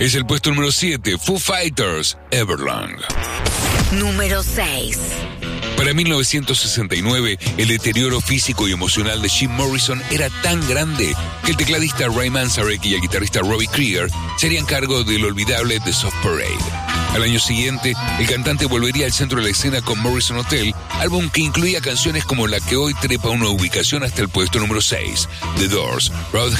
Es el puesto número 7, Foo Fighters, Everlong. Número 6. Para 1969, el deterioro físico y emocional de Jim Morrison era tan grande que el tecladista Ray Manzarek y el guitarrista Robbie Krieger se harían cargo del olvidable The Soft Parade. Al año siguiente, el cantante volvería al centro de la escena con Morrison Hotel, álbum que incluía canciones como la que hoy trepa una ubicación hasta el puesto número 6, The Doors, Roadhouse